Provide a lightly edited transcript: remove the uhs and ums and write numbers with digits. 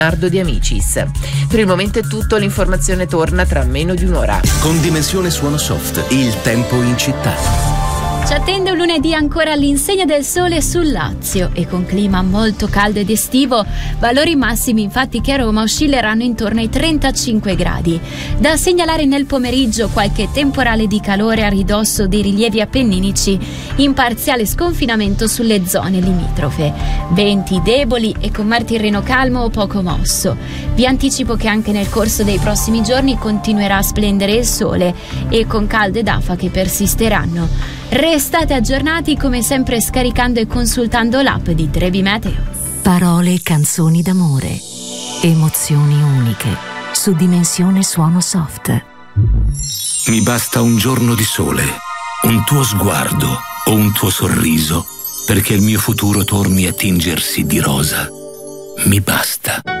Leonardo di Amicis. Per il momento è tutto, l'informazione torna tra meno di un'ora. Con Dimensione Suono Soft, il tempo in città. Ci attende un lunedì ancora all'insegna del sole sul Lazio e con clima molto caldo ed estivo, valori massimi infatti che a Roma oscilleranno intorno ai 35 gradi. Da segnalare nel pomeriggio qualche temporale di calore a ridosso dei rilievi appenninici, in parziale sconfinamento sulle zone limitrofe. Venti deboli e con mar Tirreno calmo o poco mosso. Vi anticipo che anche nel corso dei prossimi giorni continuerà a splendere il sole e con caldo ed afa che persisteranno. Restate aggiornati come sempre scaricando e consultando l'app di Trebi Meteo. Parole e canzoni d'amore. Emozioni uniche. Su Dimensione Suono Soft. Mi basta un giorno di sole, un tuo sguardo o un tuo sorriso perché il mio futuro torni a tingersi di rosa. Mi basta.